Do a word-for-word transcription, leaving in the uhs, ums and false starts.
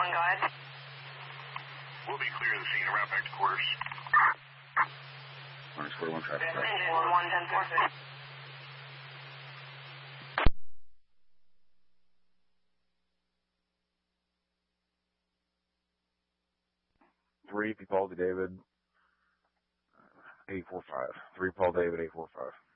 one, go ahead. We'll be clear of the scene. Route back to quarters. Minus forty-one traffic. Engine one, ten four. Three, Paul David, eight four five. Three, Paul David, eight four five.